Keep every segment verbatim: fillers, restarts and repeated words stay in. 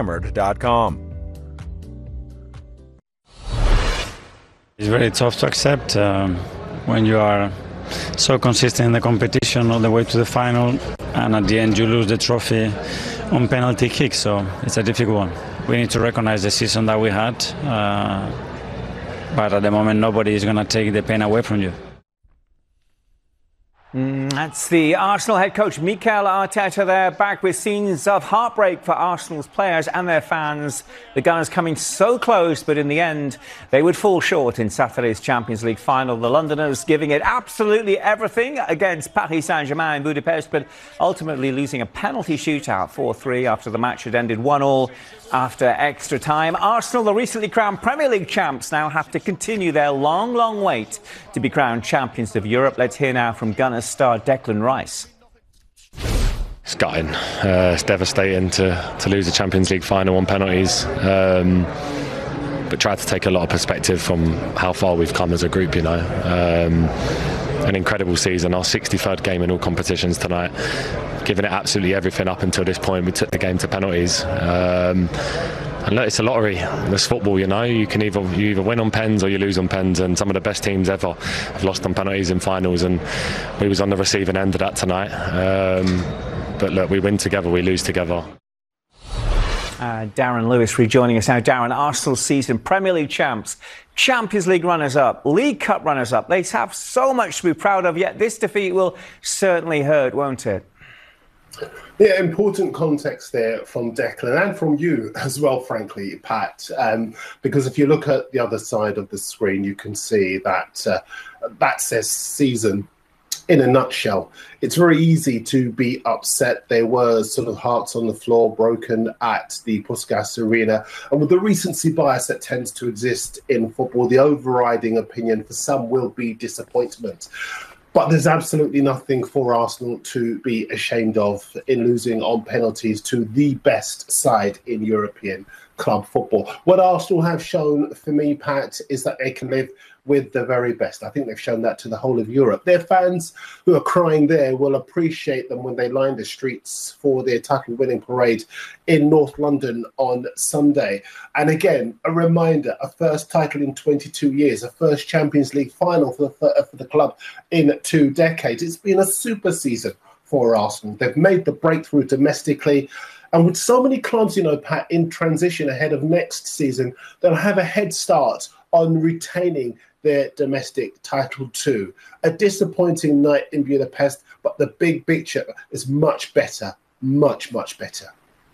hammered dot com. It's very tough to accept um, when you are so consistent in the competition all the way to the final, and at the end you lose the trophy on penalty kicks. So it's a difficult one. We need to recognize the season that we had, uh, but at the moment nobody is going to take the pain away from you. Mm, that's the Arsenal head coach Mikel Arteta there, back with scenes of heartbreak for Arsenal's players and their fans. The Gunners coming so close, but in the end they would fall short in Saturday's Champions League final. The Londoners giving it absolutely everything against Paris Saint-Germain in Budapest, but ultimately losing a penalty shootout four three after the match had ended one all after extra time. Arsenal, the recently crowned Premier League champs, now have to continue their long, long wait to be crowned champions of Europe. Let's hear now from Gunners star Declan Rice. It's gutting. Uh, it's devastating to, to lose the Champions League final on penalties. Um, but try to take a lot of perspective from how far we've come as a group, you know. Um, an incredible season, our sixty-third game in all competitions tonight. Giving it absolutely everything up until this point. We took the game to penalties. Um, and look, it's a lottery. It's football, you know. You can either you either win on pens or you lose on pens. And some of the best teams ever have lost on penalties in finals. And we was on the receiving end of that tonight. Um, but look, we win together, we lose together. Uh, Darren Lewis rejoining us now. Darren, Arsenal season Premier League champs, Champions League runners-up, League Cup runners-up. They have so much to be proud of, yet this defeat will certainly hurt, won't it? Yeah, important context there from Declan and from you as well, frankly, Pat, um, because if you look at the other side of the screen, you can see that uh, that says season in a nutshell. It's very easy to be upset. There were sort of hearts on the floor broken at the Puskas Arena. And with the recency bias that tends to exist in football, the overriding opinion for some will be disappointment. But there's absolutely nothing for Arsenal to be ashamed of in losing on penalties to the best side in European club football. What Arsenal have shown for me, Pat, is that they can live with the very best. I think they've shown that to the whole of Europe. Their fans who are crying there will appreciate them when they line the streets for their title-winning parade in North London on Sunday. And again, a reminder, a first title in twenty-two years, a first Champions League final for the, for the club in two decades. It's been a super season for Arsenal. They've made the breakthrough domestically. And with so many clubs, you know, Pat, in transition ahead of next season, they'll have a head start on retaining their domestic title too. A disappointing night in Budapest, but the big picture is much better, much, much better.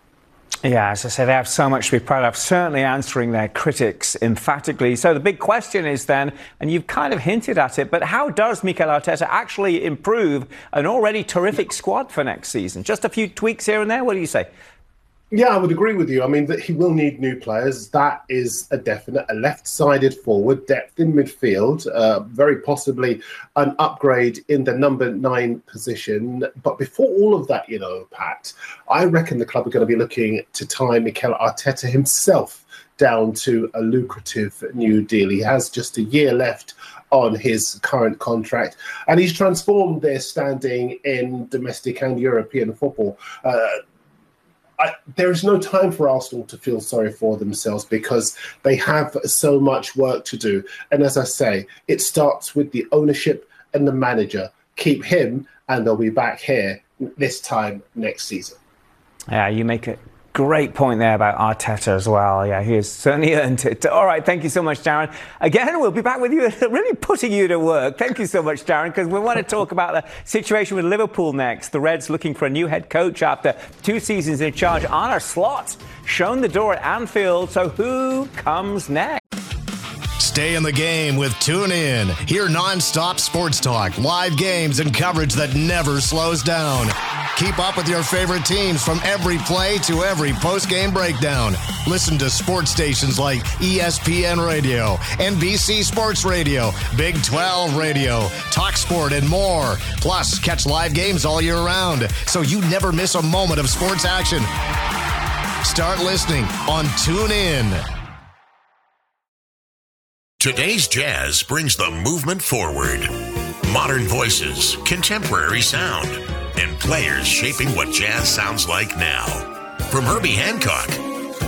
Yeah, as I say, they have so much to be proud of, certainly answering their critics emphatically. So the big question is then, and you've kind of hinted at it, but how does Mikel Arteta actually improve an already terrific squad for next season? Just a few tweaks here and there, what do you say? Yeah, I would agree with you. I mean, that he will need new players. That is a definite. A left-sided forward, depth in midfield, uh, very possibly an upgrade in the number nine position. But before all of that, you know, Pat, I reckon the club are going to be looking to tie Mikel Arteta himself down to a lucrative new deal. He has just a year left on his current contract, and he's transformed their standing in domestic and European football. Uh, I, there is no time for Arsenal to feel sorry for themselves because they have so much work to do. And as I say, it starts with the ownership and the manager. Keep him and they'll be back here this time next season. Yeah, you make a great point there about Arteta as well. Yeah, he has certainly earned it. All right, thank you so much, Darren. Again, we'll be back with you, really putting you to work. Thank you so much, Darren, because we want to talk about the situation with Liverpool next. The Reds looking for a new head coach after two seasons in charge. Arne Slot shown the door at Anfield. So who comes next? Stay in the game with TuneIn. Hear non-stop sports talk, live games, and coverage that never slows down. Keep up with your favorite teams from every play to every post-game breakdown. Listen to sports stations like E S P N Radio, N B C Sports Radio, Big twelve Radio, TalkSport, and more. Plus, catch live games all year round, so you never miss a moment of sports action. Start listening on TuneIn. Today's jazz brings the movement forward. Modern voices, contemporary sound, and players shaping what jazz sounds like now. From Herbie Hancock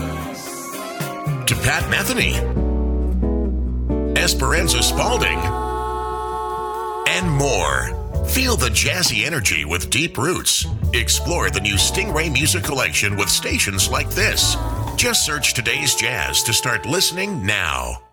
to Pat Metheny, Esperanza Spalding, and more. Feel the jazzy energy with deep roots. Explore the new Stingray Music Collection with stations like this. Just search Today's Jazz to start listening now.